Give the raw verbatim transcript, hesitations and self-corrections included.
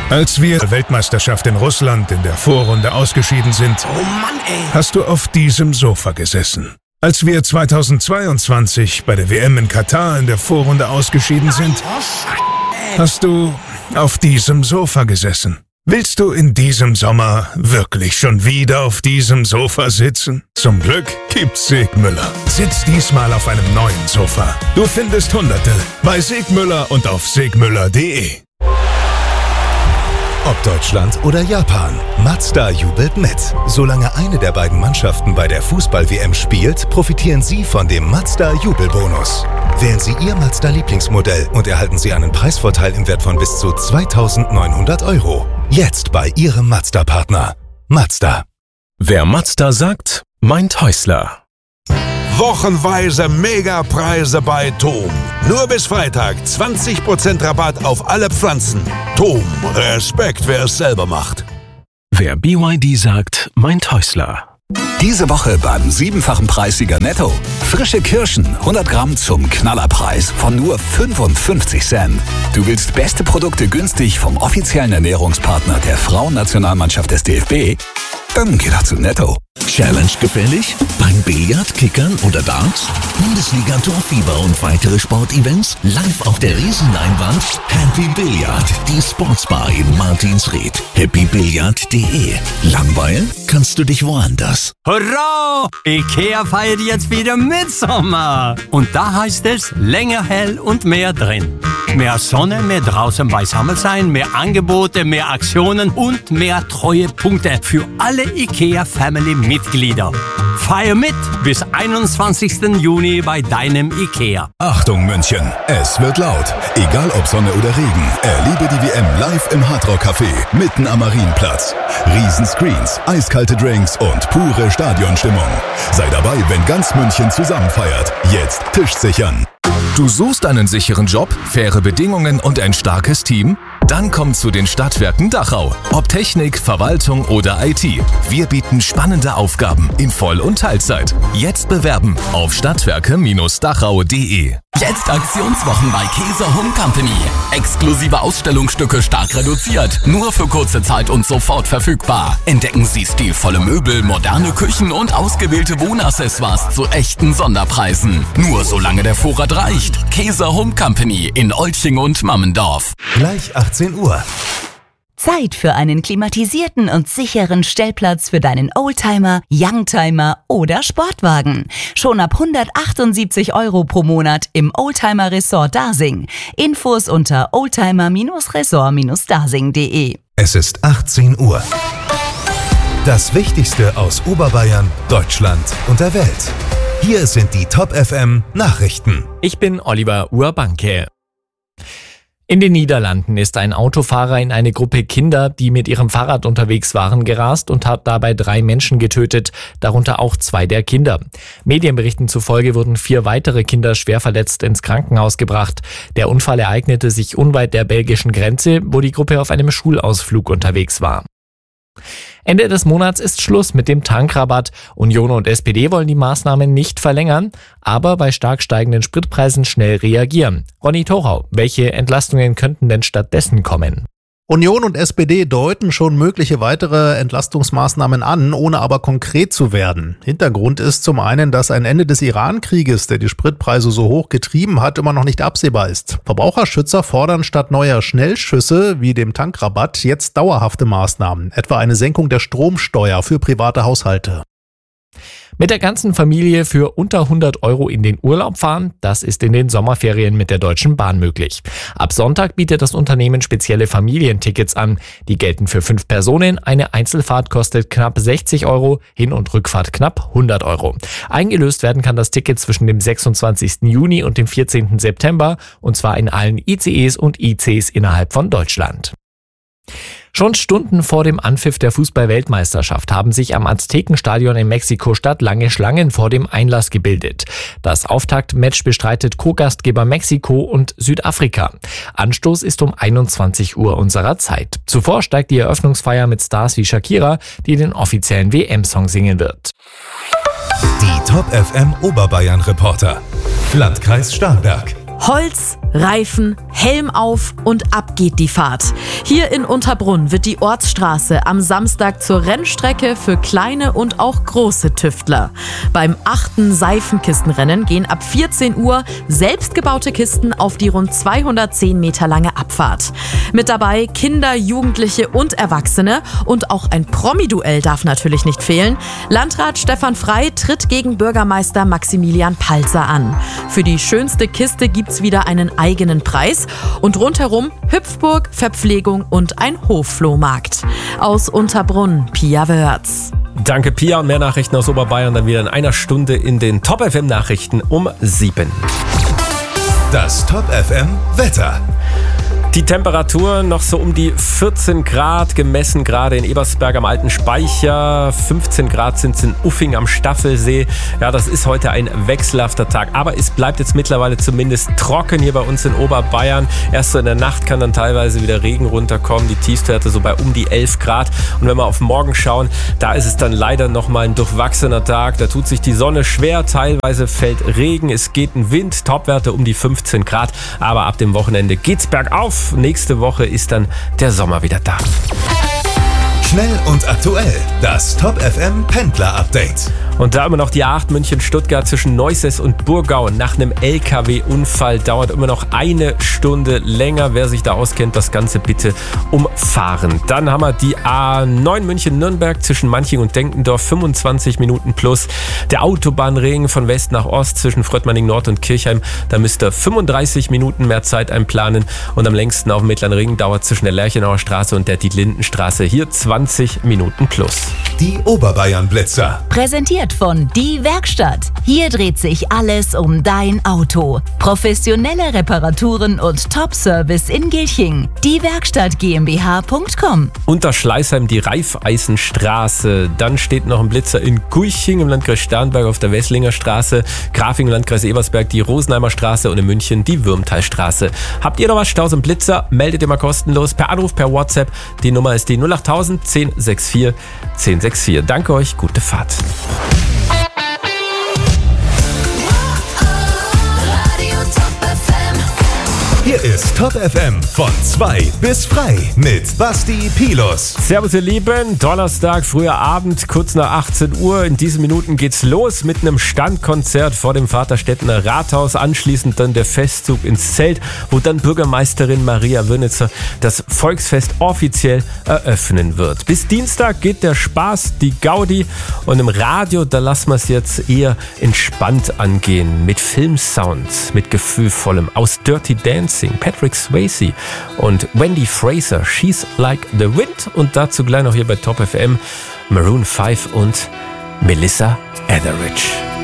Als wir der Weltmeisterschaft in Russland in der Vorrunde ausgeschieden sind, Oh Mann, ey. hast du auf diesem Sofa gesessen. Als wir zweitausendzweiundzwanzig bei der W M in Katar in der Vorrunde ausgeschieden sind, hast du auf diesem Sofa gesessen. Willst du in diesem Sommer wirklich schon wieder auf diesem Sofa sitzen? Zum Glück gibt's Segmüller. Sitz diesmal auf einem neuen Sofa. Du findest Hunderte bei Segmüller und auf segmüller punkt de. Ob Deutschland oder Japan, Mazda jubelt mit. Solange eine der beiden Mannschaften bei der Fußball-W M spielt, profitieren Sie von dem Mazda-Jubelbonus. Wählen Sie Ihr Mazda-Lieblingsmodell und erhalten Sie einen Preisvorteil im Wert von bis zu zweitausendneunhundert Euro. Jetzt bei Ihrem Mazda-Partner. Mazda. Wer Mazda sagt, meint Häusler. Wochenweise Megapreise bei Tom. Nur bis Freitag zwanzig Prozent Rabatt auf alle Pflanzen. Tom, Respekt, wer es selber macht. Wer B Y D sagt, meint Häusler. Diese Woche beim siebenfachen Preissieger Netto. Frische Kirschen, hundert Gramm zum Knallerpreis von nur fünfundfünfzig Cent. Du willst beste Produkte günstig vom offiziellen Ernährungspartner der Frauennationalmannschaft des D F B? Dann geh doch zu Netto. Challenge gefällig? Beim Billard, Kickern oder Darts? Bundesliga Torfieber und weitere Sportevents live auf der Riesenleinwand? Happy Billard, die Sportsbar in Martinsried. happy billard punkt de. Langweilen kannst du dich woanders. Hurra! Ikea feiert jetzt wieder Mitsommer. Und da heißt es länger hell und mehr drin. Mehr Sonne, mehr draußen beisammen sein, mehr Angebote, mehr Aktionen und mehr Treuepunkte für alle Ikea-Family-Mitglieder. Feier mit bis einundzwanzigsten Juni bei deinem Ikea. Achtung München, es wird laut. Egal ob Sonne oder Regen, erlebe die W M live im Hardrock Café mitten am Marienplatz. Riesenscreens, eiskalte Drinks und pure Stadionstimmung. Sei dabei, wenn ganz München zusammen feiert. Jetzt Tisch sichern. Du suchst einen sicheren Job, faire Bedingungen und ein starkes Team? Dann komm zu den Stadtwerken Dachau. Ob Technik, Verwaltung oder I T. Wir bieten spannende Aufgaben in Voll- und Teilzeit. Jetzt bewerben auf stadtwerke Dachau punkt de. Jetzt Aktionswochen bei Käse Home Company. Exklusive Ausstellungsstücke stark reduziert. Nur für kurze Zeit und sofort verfügbar. Entdecken Sie stilvolle Möbel, moderne Küchen und ausgewählte Wohnaccessoires zu echten Sonderpreisen. Nur solange der Vorrat reicht. Käse Home Company in Olching und Mammendorf. Gleich achtzehn Uhr. Zeit für einen klimatisierten und sicheren Stellplatz für deinen Oldtimer, Youngtimer oder Sportwagen. Schon ab hundertachtundsiebzig Euro pro Monat im Oldtimer Resort Dasing. Infos unter oldtimer Resort Dasing punkt de. Es ist achtzehn Uhr. Das Wichtigste aus Oberbayern, Deutschland und der Welt. Hier sind die Top F M Nachrichten. Ich bin Oliver Urbanke. In den Niederlanden ist ein Autofahrer in eine Gruppe Kinder, die mit ihrem Fahrrad unterwegs waren, gerast und hat dabei drei Menschen getötet, darunter auch zwei der Kinder. Medienberichten zufolge wurden vier weitere Kinder schwer verletzt ins Krankenhaus gebracht. Der Unfall ereignete sich unweit der belgischen Grenze, wo die Gruppe auf einem Schulausflug unterwegs war. Ende des Monats ist Schluss mit dem Tankrabatt. Union und S P D wollen die Maßnahmen nicht verlängern, aber bei stark steigenden Spritpreisen schnell reagieren. Ronny Thorau, welche Entlastungen könnten denn stattdessen kommen? Union und S P D deuten schon mögliche weitere Entlastungsmaßnahmen an, ohne aber konkret zu werden. Hintergrund ist zum einen, dass ein Ende des Iran-Krieges, der die Spritpreise so hoch getrieben hat, immer noch nicht absehbar ist. Verbraucherschützer fordern statt neuer Schnellschüsse wie dem Tankrabatt jetzt dauerhafte Maßnahmen, etwa eine Senkung der Stromsteuer für private Haushalte. Mit der ganzen Familie für unter hundert Euro in den Urlaub fahren, das ist in den Sommerferien mit der Deutschen Bahn möglich. Ab Sonntag bietet das Unternehmen spezielle Familientickets an. Die gelten für fünf Personen. Eine Einzelfahrt kostet knapp sechzig Euro, Hin- und Rückfahrt knapp hundert Euro. Eingelöst werden kann das Ticket zwischen dem sechsundzwanzigsten Juni und dem vierzehnten September, und zwar in allen I C Es und I Cs innerhalb von Deutschland. Schon Stunden vor dem Anpfiff der Fußball-Weltmeisterschaft haben sich am Aztekenstadion in Mexiko-Stadt lange Schlangen vor dem Einlass gebildet. Das Auftaktmatch bestreitet Co-Gastgeber Mexiko und Südafrika. Anstoß ist um einundzwanzig Uhr unserer Zeit. Zuvor steigt die Eröffnungsfeier mit Stars wie Shakira, die den offiziellen W M-Song singen wird. Die Top F M Oberbayern Reporter. Landkreis Starnberg. Holz, Reifen, Helm auf und ab geht die Fahrt. Hier in Unterbrunn wird die Ortsstraße am Samstag zur Rennstrecke für kleine und auch große Tüftler. Beim achten Seifenkistenrennen gehen ab vierzehn Uhr selbstgebaute Kisten auf die rund zweihundertzehn Meter lange Abfahrt. Mit dabei Kinder, Jugendliche und Erwachsene und auch ein Promi-Duell darf natürlich nicht fehlen. Landrat Stefan Frey tritt gegen Bürgermeister Maximilian Palzer an. Für die schönste Kiste gibt's wieder einen eigenen Preis und rundherum Hüpfburg, Verpflegung und ein Hofflohmarkt. Aus Unterbrunn, Pia Wörz. Danke Pia, und mehr Nachrichten aus Oberbayern dann wieder in einer Stunde in den Top F M Nachrichten um sieben. Das Top F M Wetter. Die Temperatur noch so um die vierzehn Grad, gemessen gerade in Ebersberg am Alten Speicher. fünfzehn Grad sind es in Uffing am Staffelsee. Ja, das ist heute ein wechselhafter Tag. Aber es bleibt jetzt mittlerweile zumindest trocken hier bei uns in Oberbayern. Erst so in der Nacht kann dann teilweise wieder Regen runterkommen. Die Tiefstwerte so bei um die elf Grad. Und wenn wir auf morgen schauen, da ist es dann leider nochmal ein durchwachsener Tag. Da tut sich die Sonne schwer. Teilweise fällt Regen. Es geht ein Wind. Topwerte um die fünfzehn Grad. Aber ab dem Wochenende geht's bergauf. Nächste Woche ist dann der Sommer wieder da. Schnell und aktuell, das Top F M Pendler Update. Und da immer noch die A acht München-Stuttgart zwischen Neusäß und Burgau. Nach einem L K W-Unfall dauert immer noch eine Stunde länger. Wer sich da auskennt, das Ganze bitte umfahren. Dann haben wir die A neun München-Nürnberg zwischen Manching und Denkendorf, fünfundzwanzig Minuten plus. Der Autobahnring von West nach Ost zwischen Fröttmanning-Nord und Kirchheim, da müsst ihr fünfunddreißig Minuten mehr Zeit einplanen. Und am längsten auf dem Mittleren Ring dauert zwischen der Lerchenauer Straße und der Dietlindenstraße hier zwanzig Minuten plus. Die Oberbayern-Blitzer. Präsentiert von Die Werkstatt. Hier dreht sich alles um dein Auto. Professionelle Reparaturen und Top-Service in Gilching. Die Werkstatt GmbH Punkt com. Unter Schleißheim die Reifeisenstraße. Dann steht noch ein Blitzer in Guiching im Landkreis Starnberg auf der Wesslinger Straße. Grafing im Landkreis Ebersberg die Rosenheimer Straße und in München die Würmtalstraße. Habt ihr noch was? Staus und Blitzer? Meldet ihr mal kostenlos per Anruf, per WhatsApp. Die Nummer ist die null acht null null eins null sechs vier eins null sechs vier. Danke euch, gute Fahrt. Hier ist Top F M von zwei bis frei mit Basti Pilus. Servus ihr Lieben, Donnerstag, früher Abend, kurz nach achtzehn Uhr. In diesen Minuten geht's los mit einem Standkonzert vor dem Vaterstädtener Rathaus. Anschließend dann der Festzug ins Zelt, wo dann Bürgermeisterin Maria Wönitzer das Volksfest offiziell eröffnen wird. Bis Dienstag geht der Spaß, die Gaudi, und im Radio, da lassen wir es jetzt eher entspannt angehen. Mit Filmsounds, mit gefühlvollem, aus Dirty Dancing, Patrick Swayze und Wendy Fraser, She's Like the Wind, und dazu gleich noch hier bei Top F M Maroon fünf und Melissa Etheridge.